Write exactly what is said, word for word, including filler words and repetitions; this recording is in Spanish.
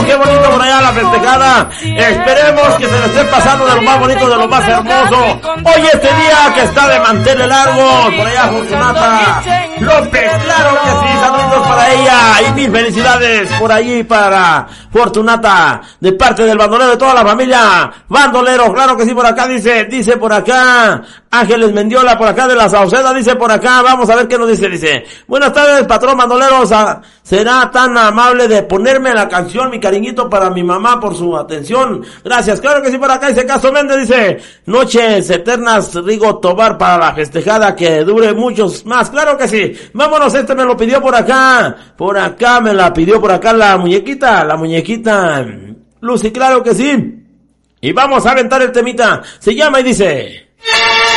qué bonito por allá la festejada. Esperemos que se le esté pasando de lo más bonito, de lo más hermoso. Hoy este día que está de mantener largo, por allá Fortunata López, claro que sí, saludos para ella y mil felicidades por allí para Fortunata, de parte del bandolero de toda la familia. Bandolero, claro que sí, por acá dice, dice por acá, Ángeles Mendiola, por acá de la Sauceda, dice por acá, vamos a ver qué nos dice, dice, buenas tardes, patrón bandolero, será tan amable de ponerme la canción, mi cariñito, para mi mamá por su atención, gracias, claro que sí, por acá dice Castro Méndez, dice, noches eternas, Rigo Tobar, para la festejada, que dure muchos más, claro que sí, vámonos, este me lo pidió por acá, por acá me la pidió por acá la muñequita, la muñequita, Lucy, claro que sí, y vamos a aventar el temita, se llama y dice...